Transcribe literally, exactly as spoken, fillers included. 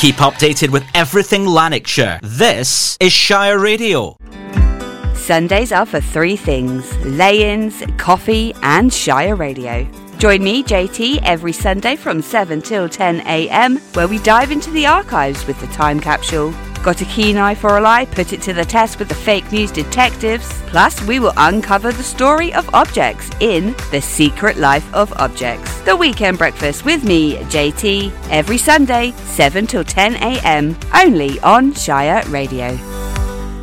Keep updated with everything Lanarkshire. This is Shire Radio. Sundays are for three things: lay-ins, coffee and Shire Radio. Join me, J T, every Sunday from seven till ten a m, where we dive into the archives with the time capsule. Got a keen eye for a lie? Put it to the test with the fake news detectives. Plus, we will uncover the story of objects in The Secret Life of Objects. The Weekend Breakfast with me, J T, every Sunday, seven till ten a m, only on Shire Radio.